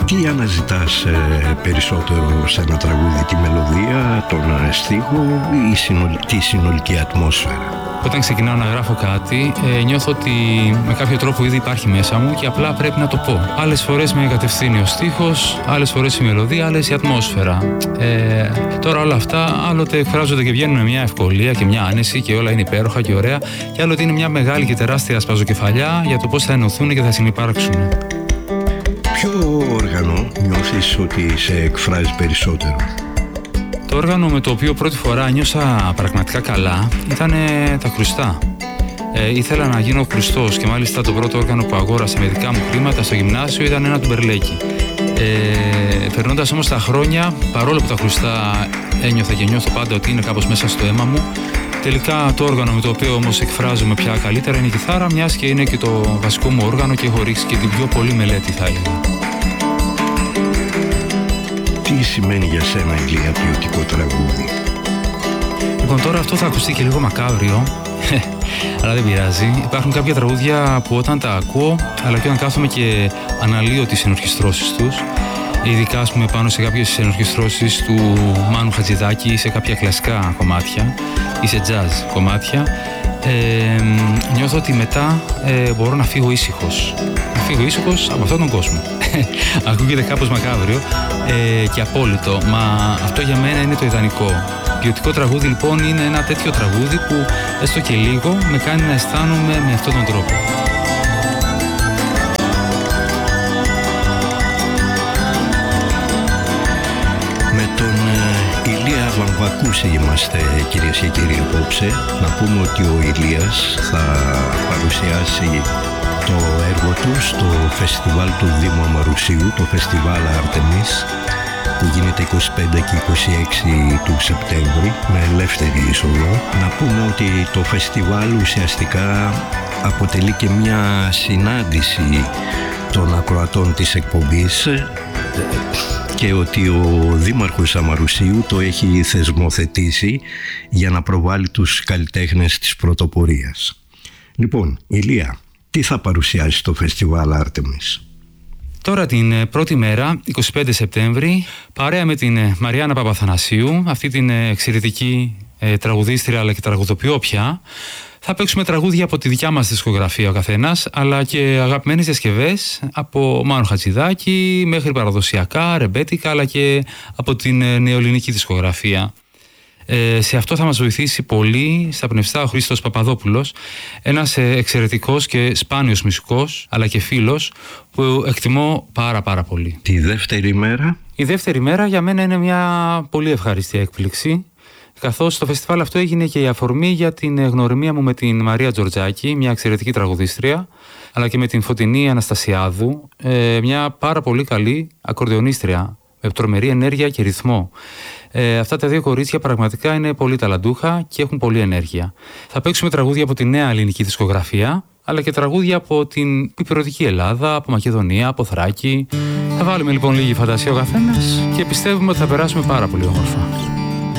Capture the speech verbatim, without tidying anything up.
Τι αναζητάς ε, περισσότερο σε ένα τραγούδι, τη μελωδία, τον στίχο ή συνολ, τη συνολική ατμόσφαιρα? Όταν ξεκινάω να γράφω κάτι, ε, νιώθω ότι με κάποιο τρόπο ήδη υπάρχει μέσα μου και απλά πρέπει να το πω. Άλλες φορές με κατευθύνει ο στίχος, άλλες φορές η μελωδία, άλλες η ατμόσφαιρα. Ε, τώρα όλα αυτά άλλοτε εκφράζονται και βγαίνουν με μια ευκολία και μια άνεση και όλα είναι υπέροχα και ωραία, και άλλοτε είναι μια μεγάλη και τεράστια σπαζοκεφαλιά για το πώς θα ενωθούν και θα συνυπάρξουν. Ποιο όργανο νιώθεις ότι σε εκφράζει περισσότερο? Το όργανο με το οποίο πρώτη φορά νιώσα πραγματικά καλά ήταν τα κρουστά. Ε, ήθελα να γίνω κρουστός και μάλιστα το πρώτο όργανο που αγόρασα με δικά μου χρήματα στο γυμνάσιο ήταν ένα τουμπερλέκι. Ε, περνώντας όμως τα χρόνια, παρόλο που τα κρουστά ένιωθα και νιώθω πάντα ότι είναι κάπως μέσα στο αίμα μου, τελικά το όργανο με το οποίο όμως εκφράζομαι πια καλύτερα είναι η κιθάρα, μιας και είναι και το βασικό μου όργανο και έχω ρίξει και την πιο πολύ μελέτη, θα έλεγα. Τι σημαίνει για σένα, Ηλία, ποιοτικό τραγούδι? Λοιπόν, τώρα αυτό θα ακουστεί και λίγο μακάβριο, αλλά δεν πειράζει. Υπάρχουν κάποια τραγούδια που όταν τα ακούω, αλλά και όταν κάθομαι και αναλύω τις ενορχιστρώσεις τους, ειδικά ας πούμε πάνω σε κάποιες ενορχιστρώσεις του Μάνου Χατζηδάκη ή σε κάποια κλασικά κομμάτια ή σε jazz κομμάτια, ε, νιώθω ότι μετά ε, μπορώ να φύγω ήσυχος. Να φύγω ήσυχος από αυτόν τον κόσμο. Ακούγεται κάπως μακάβριο ε, και απόλυτο, μα αυτό για μένα είναι το ιδανικό. Ποιοτικό τραγούδι λοιπόν είναι ένα τέτοιο τραγούδι που έστω και λίγο με κάνει να αισθάνομαι με αυτόν τον τρόπο. Με τον ε, Ηλία Βαμβακούση είμαστε, κυρίες και κύριοι, απόψε. Να πούμε ότι ο Ηλίας θα παρουσιάσει το έργο του στο φεστιβάλ του Δήμου Αμαρουσίου, το φεστιβάλ Άρτεμις, που γίνεται είκοσι πέντε και είκοσι έξι του Σεπτέμβρη με ελεύθερη είσοδο. Να πούμε ότι το φεστιβάλ ουσιαστικά αποτελεί και μια συνάντηση των ακροατών της εκπομπής και ότι ο Δήμαρχος Αμαρουσίου το έχει θεσμοθετήσει για να προβάλλει τους καλλιτέχνες της πρωτοπορίας. Λοιπόν, Ηλία, τι θα παρουσιάσει το φεστιβάλ Άρτεμις? Τώρα την πρώτη μέρα, είκοσι πέντε Σεπτέμβρη, παρέα με την Μαριάννα Παπαθανασίου, αυτή την εξαιρετική ε, τραγουδίστρια αλλά και τραγουδοποιό πια, θα παίξουμε τραγούδια από τη δικιά μας δισκογραφία ο καθένας, αλλά και αγαπημένες διασκευές από Μάνο Χατζηδάκη μέχρι παραδοσιακά, ρεμπέτικα, αλλά και από την νεοελληνική δισκογραφία. Ε, σε αυτό θα μας βοηθήσει πολύ στα πνευστά ο Χρήστος Παπαδόπουλος, ένας εξαιρετικός και σπάνιος μουσικός αλλά και φίλος που εκτιμώ πάρα πάρα πολύ. Τη δεύτερη μέρα? Η δεύτερη μέρα για μένα είναι μια πολύ ευχαριστή έκπληξη, καθώς το φεστιβάλ αυτό έγινε και η αφορμή για την γνωριμία μου με την Μαρία Τζορτζάκη, μια εξαιρετική τραγουδίστρια, αλλά και με την Φωτεινή Αναστασιάδου, ε, μια πάρα πολύ καλή ακορντεονίστρια με τρομερή ενέργεια και ρυθμό. Ε, αυτά τα δύο κορίτσια πραγματικά είναι πολύ ταλαντούχα και έχουν πολλή ενέργεια. Θα παίξουμε τραγούδια από τη νέα ελληνική δισκογραφία, αλλά και τραγούδια από την υπηρετική Ελλάδα, από Μακεδονία, από Θράκη. Θα βάλουμε λοιπόν λίγη φαντασία ο καθένας και πιστεύουμε ότι θα περάσουμε πάρα πολύ όμορφα.